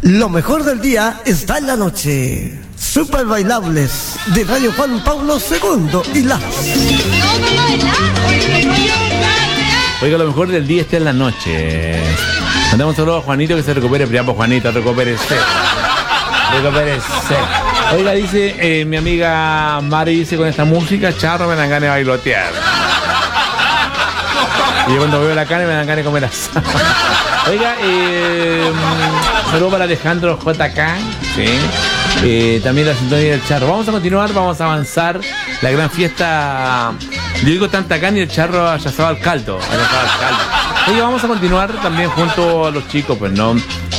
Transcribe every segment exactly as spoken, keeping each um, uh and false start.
Lo mejor del día está en la noche. Super bailables de Radio Juan Pablo segundo y las. Oiga, lo mejor del día está en la noche. Mandamos un saludo a Juanito, que se recupere. Priamo, Juanito, recupérese. Recupérese. Oiga, dice eh, mi amiga Mari, dice, con esta música, charro, me dan ganas de bailotear. Y yo cuando veo la carne me dan ganas de comer asado. Oiga, eh, saludo para Alejandro J K, ¿sí? Eh, también la sintonía del charro. Vamos a continuar, vamos a avanzar. La gran fiesta, yo digo tanta carne y el charro asado al caldo. Asado al caldo. Oiga, vamos a continuar también junto a los chicos, pues, ¿no?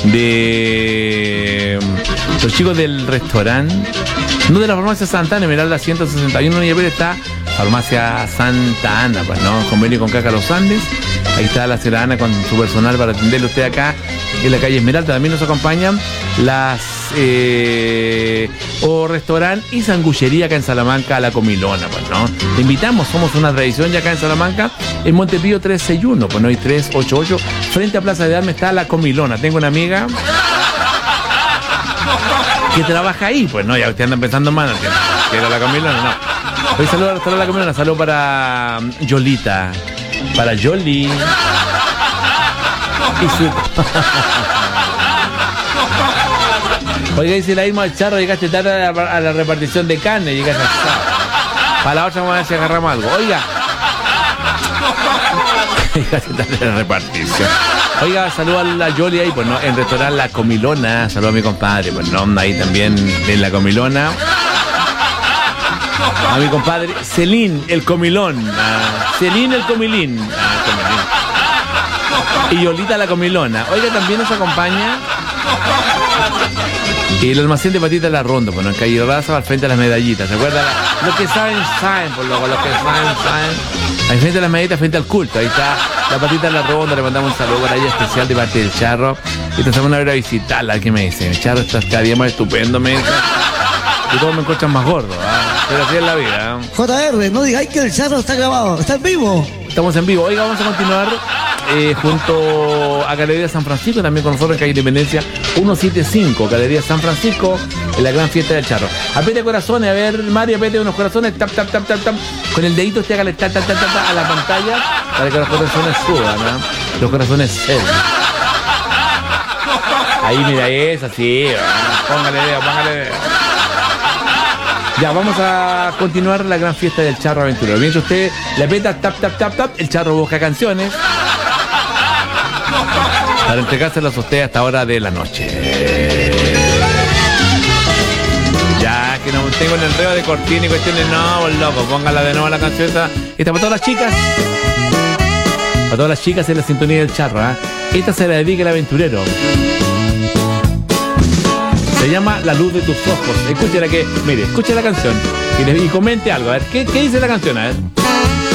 De los chicos del restaurante, no de la farmacia Santa Ana, Esmeralda ciento sesenta y uno, y está farmacia Santa Ana, pues, ¿no? Convenio con Caca Los Andes. Ahí está la señora Ana con su personal para atenderle usted acá en la calle Esmeralda. También nos acompañan las eh, o restaurante y sanguchería acá en Salamanca, a La Comilona, pues, ¿no? Te invitamos, somos una tradición ya acá en Salamanca, en Montepío trescientos sesenta y uno, pues, ¿no? Y trescientos ochenta y ocho, frente a Plaza de Armas está La Comilona. Tengo una amiga que trabaja ahí, pues, ¿no? Ya usted anda pensando mal, que era La Comilona, no. Hoy saludo al restaurante La Comilona, saludo para Yolita. Para Yoli y su... Oiga, dice la Irma del Charro, llegaste tarde a la, a la repartición de carne, llegaste a... Para la otra vamos a ver si agarramos algo. Oiga, llegaste tarde a la repartición. Oiga, saludo a la Yoli ahí, pues, ¿no? En restaurante La Comilona, saludo a mi compadre, pues, ¿no? Ahí también en La Comilona. A mi compadre Celín el Comilón, ah, Celín el Comilín, ah, Comilín. Y Yolita la Comilona. Oiga, también nos acompaña el almacén de patitas La Ronda, pues, ¿no? En calle Raza, al frente de las medallitas. ¿Se acuerdan? Los que saben, saben, por loco, los que saben, saben. Ahí frente a las medallitas, frente al culto. Ahí está la patita La Ronda. Le mandamos un saludo para ella especial de parte del Charro. Y te hacemos una hora a visitarla. ¿Qué me dice? El Charro está cada día más estupendo, me dice. Y todos me encuentran más gordo, ¿eh? Pero así es la vida, ¿eh? J R, no digáis que el charro está grabado, está en vivo. Estamos en vivo. Oiga, vamos a continuar eh, junto a Galería San Francisco, también con nosotros en calle Independencia ciento setenta y cinco, Galería San Francisco, en la gran fiesta del charro. Apete corazones, a ver, Mario, apete unos corazones, tap, tap, tap, tap, tap. Con el dedito usted hágale tap, tap, tap, tap, tap a la pantalla para que los corazones suban, ¿no? Los corazones sean. Ahí, mira, es así, ¿no? Póngale dedo, póngale dedo. Ya, vamos a continuar la gran fiesta del Charro Aventurero. Mientras usted le aprieta tap, tap, tap, tap, el Charro busca canciones para entregárselas a usted hasta hora de la noche. Ya, que no tengo el enredo de cortina y cuestiones, no, loco, póngala de nuevo la canción esta. Esta para todas las chicas. Para todas las chicas en la sintonía del Charro, ¿eh? Esta se la dedica el aventurero. Se llama La Luz de Tus Ojos. Escúchela que, mire, escuche la canción y, le, y comente algo. A ver, ¿qué, qué dice la canción? A ver.